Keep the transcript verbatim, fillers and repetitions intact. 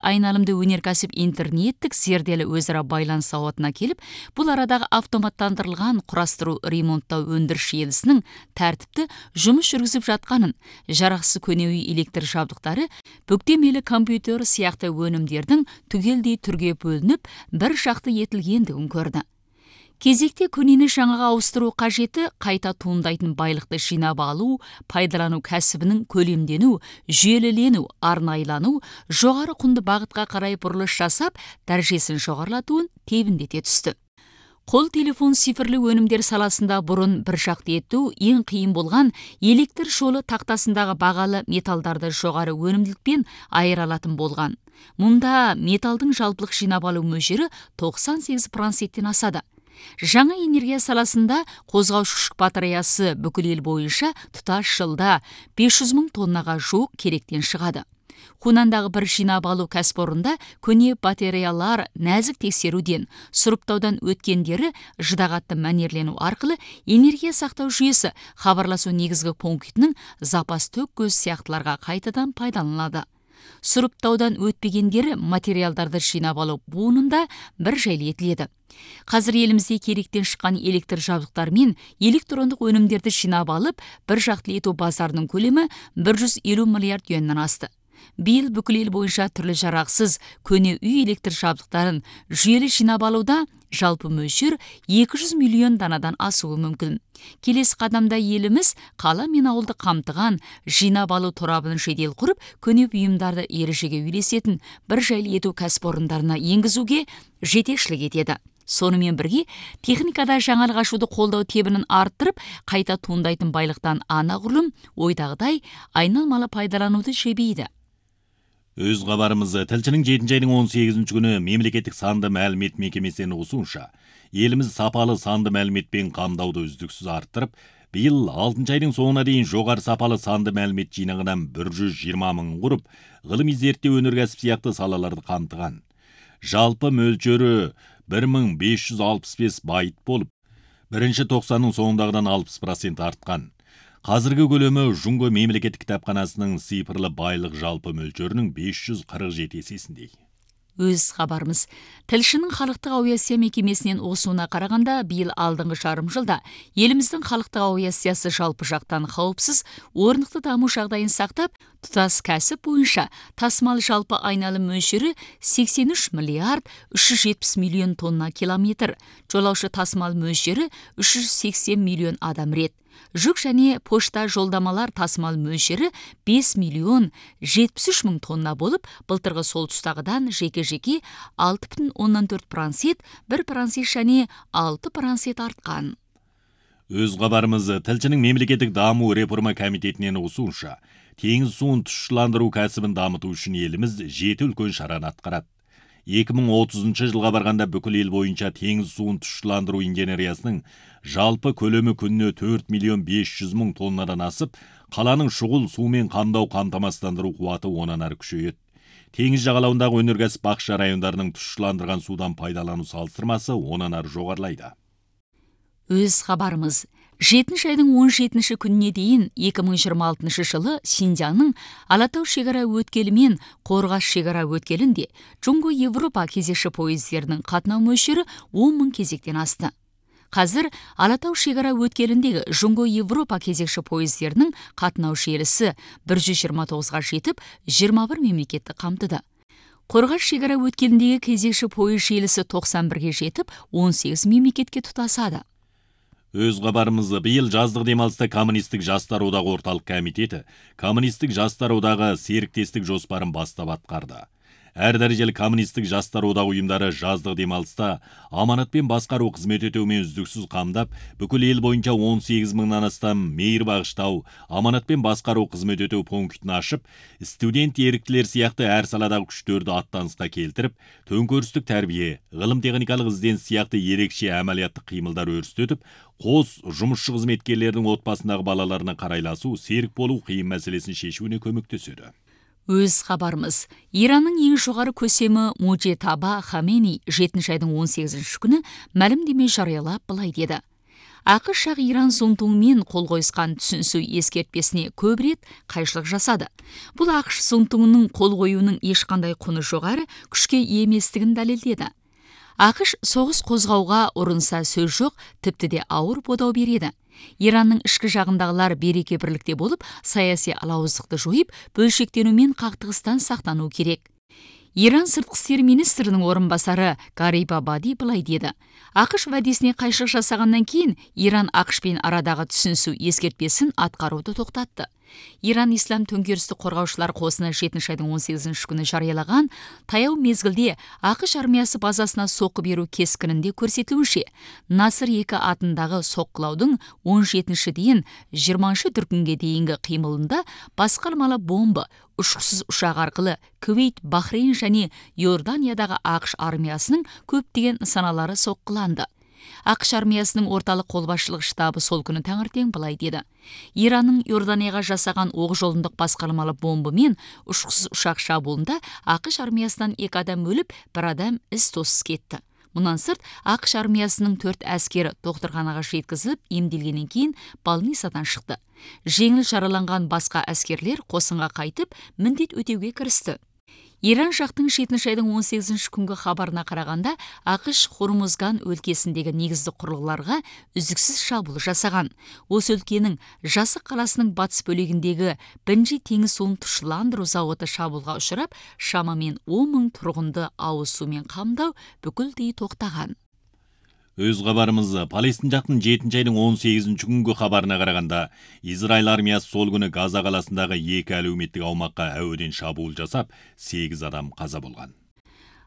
айналымды өнеркәсіп интернеттік зерделі өзара байланыс сауатына келіп, бұл арадағы автоматтандырылған құрастыру ремонттау өндіріс желісінің тәртіпті жұмыс жүргізіп жатқанын, жарақсыз көнеуі электр жабдықтары, бүктемелі компьютер сияқты өнімдердің түгелдей түрге бөлініп, бір жақты етілгендігін көрді. Кезекте көнені жаңаға ауыстыру қажеті қайта туындайтын байлықты жинап алу, пайдалану кәсібінің көлемдену, жүйелілену, арнайлану, жоғары құнды бағытқа қарай бұрылыш жасап, дәрежесін жоғарылатуын тебіндете түсті. Қол телефон цифрлы өнімдер саласында бұрын бір жақты ету ең қиын болған электр жолы тақтасындағы бағалы металдарды жоғары өнімділікпен айыра алатын болған. Мұнда металдың жалпылық жинап алу мөлшері тоқсан сегіз проценттен асады. Жаңа энергия саласында қозғаушы күш батареясы бүкіл ел бойынша тұтас жылда бес жүз мың тоннаға жуық керектен шығады. Хунандағы бір жинап алу кәсіпорында көне батареялар нәзік тексеруден, сұрыптаудан өткендері жыдағатты мәнерлену арқылы энергия сақтау жүйесі хабарласу негізгі пунктінің запас төк көз сияқтыларға қайтадан пайдаланылады. Сұрыптаудан өтпегендері материалдарды жинап алу буынында бір жайлы етіледі. Қазір елімізде керектен шыққан электр жабдықтар мен электрондық өнімдерді жинап алып, бір жақты ету базарының көлемі бір жүз елу миллиард юаннан асты. Биыл бүкіл ел бойынша түрлі жарақсыз көне үй электр жабдықтарын жүйелі жинап алуда жалпы мөлшер екі жүз миллион данадан асуы мүмкін. Келесі қадамда еліміз қала мен ауылды қамтыған жинап алу торабын жедел құрып, көне бұйымдарды ережеге үйлесетін бір жайлы ету кәсіпорындарына енгізуге жетекшілік етеді. Сонымен бірге, техникада жаңалық ашуды қолдау тебінін арттырып, қайта туындайтын байлықтан анағұрлым ойдағыдай айналмалы пайдалануды жебейді. Өз хабарымыз тілшінің жетінші айдың он сегізінші күні мемлекеттік санды мәлімет мекемесінен ұсынша, еліміз сапалы санды мәліметпен қамдауды үздіксіз арттырып, биыл алтыншы айдың соңына дейін жоғары сапалы санды мәлімет жинағынан бір жүз жиырма мың құрып, ғылыми зерттеу өнеркәсіп сияқты салаларды қамтыған. Жалпы мөлшері бір мың бес жүз алпыс бес байт болып, бірінші тоқсанның соңындағыдан алпыс процент артқан. Қазіргі көлемі Жұңго мемлекеттік кітапханасының цифрлы байлық жалпы мөлшерінің бес жүз қырық жеті есесіндей. Өз хабарымыз. Тілшінің халықтық аудиация мекемесінен осуына қарағанда, биыл алдыңғы жарым жылда еліміздің халықтық аудиациясы жалпы жақтан қауіпсіз, орнықты даму жағдайын сақтап, тұтас кәсіп бойынша тасымал жалпы айналым мөлшері сексен үш миллиард үш жүз жетпіс миллион тонна километр, жолаушы тасымал мөлшері үш жүз сексен миллион адам рет. Жүк және пошта жолдамалар тасымал мөлшері бес миллион жетпіс үш мың тонна болып, былтырғы сол тұстағыдан жеке-жеке алты бүтін оннан төрт процент, бір процент және алты процент артқан. Өз хабарымыз тілшінің мемлекеттік даму реформа комитетінен ұсынша, теңіз суын тұщыландыру кәсібін дамыту үшін еліміз жеті үлкен шараны атқарады. екі мың отызыншы жылға барғанда бүкіл ел бойынша теңіз суын тұщыландыру инженериясының жалпы көлемі күніне төрт миллион бес жүз мың тоннадан асып, қаланың шұғыл сумен қамдау қамтамасыздандыру қуаты онан ары күшейеді. Теңіз жағалауындағы өнеркәсіп бақша райондарының тұщыландырған судан пайдалану салыстырмасы онан ары жоғарылайды. Өз хабарымыз. жетінші айдың он жетінші күніне дейін екі мың жиырма алтыншы жылы Синьцзянның Алатау шекара өткелі мен Қорғас шекара өткелінде Жұңго Европа кезекші пойыздерінің қатынау мөлшері он мың кезектен асты. Қазір Алатау шекара өткеліндегі Жұңго Европа кезекші пойыздерінің қатынау желісі бір жүз жиырма тоғызға жетіп, жиырма бір мемлекетті қамтыды. Қорғас шекара өткеліндегі кезекші пойыз желісі тоқсан бірге жетіп, он сегіз мемлекетке тұтасады. Өз хабарымыз биыл жаздық демалыста Коммунистік жастар одағы орталық комитеті Коммунистік жастар одағы серіктестік жоспарын бастап атқарды. Әр дәрежелі Коммунистік жастар одағы ұйымдары жаздық демалыста аманатпен басқару қызмет етумен үздіксіз қамдап, бүкіл ел бойынша он сегіз мыңнан астам мейір бағыштау, аманатпен басқару қызмет ету пунктін ашып, студент еріктілер сияқты әр саладағы күштерді аттанысқа келтіріп, төңкерістік тәрбие, ғылым техникалық ізденіс сияқты ерекше әмәлияттық қимылдар өрістетіп, қос жұмысшы қызметкерлердің отбасындағы балаларына қарайласу, серік болу қиын мәселесін шешуіне көмектеседі. Өз хабарымыз. Иранның ең жоғары көсемі Муджетаба Хамени жетінші айдың он сегізінші күні мәлімдеме жариялап былай деді. ақш жақ Иран Зонтуңмен қол қойысқан түсінісу ескертпесіне көп рет қайшылық жасады. Бұл ақш Зонтуңның қол қоюының ешқандай құны жоғары күшке еместігін дәлелдеді. ақш соғыс қозғауға ұрынса сөз жоқ, тіпті де ауыр бодау береді. Иранның ішкі жағындағылар береке бірлікте болып, саяси алауыздықты жойып, бөлшектену мен қақтығыстан сақтану керек. Иран сыртқы істер министрінің орынбасары Гариб Абади былай деді: ақш уәдесіне қайшылық жасағаннан кейін Иран ақшпен арадағы түсінісу ескертпесін атқаруды тоқтатты. Иран Ислам төңкерісті қорғаушылар қосыны жетінші айдың он сегізінші күні жариялаған таяу мезгілде ақш армиясы базасына соққы беру кескінінде көрсетілуінше, Насыр екі атындағы соққылаудың он жетінші дейін жиырмасыншы дүркінге дейінгі қимылында басқармалы бомба ұшқышсыз ұшақ арқылы Кувейт, Бахрейн және Иорданиядағы ақш армиясының көптеген нысаналары соққыланды. ақш армиясының орталық қолбасшылық штабы сол күні таңертең былай деді: Иранның Иорданияға жасаған оқ жолындық басқармалы бомба мен ұшқышсыз ұшақ шабуылында ақш армиясынан екі адам өліп, бір адам із-тозсыз кетті. Мұнан сырт, ақш армиясының төрт әскері докторханаға жеткізіліп, емделгеннен кейін больницадан шықты. Жеңіл жараланған басқа әскерлер қосынға қайтып, міндет өтеуге кірісті. Иран жақтың жетінші айдың он сегізінші күнгі хабарына қарағанда, ақш Хормузган өлкесіндегі негізді құрылғыларға үздіксіз шабуыл жасаған. Осы өлкенің Жасық қаласының батыс бөлігіндегі бірінші теңіз суын тұщыландыру зауыты шабуылға ұшырап, шамамен он мың тұрғынды ауыз сумен қамдау бүкілдей тоқтаған. Өз хабарымыз Палестин жақтың жетінші айдың он сегізінші күнгі хабарына қарағанда, Израиль армиясы сол күні Газа қаласындағы екі әлеуметтік аумаққа әуеден шабуыл жасап, сегіз адам қаза болған.